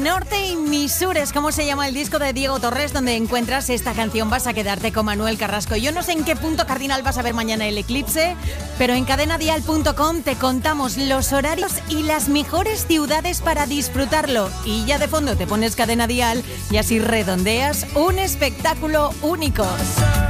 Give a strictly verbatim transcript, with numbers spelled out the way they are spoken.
Norte y mis Sures, ¿cómo se llama el disco de Diego Torres donde encuentras esta canción? Vas a quedarte con Manuel Carrasco. Yo no sé en qué punto cardinal vas a ver mañana el eclipse, pero en cadena dial punto com te contamos los horarios y las mejores ciudades para disfrutarlo. Y ya de fondo te pones Cadena Dial y así redondeas un espectáculo único.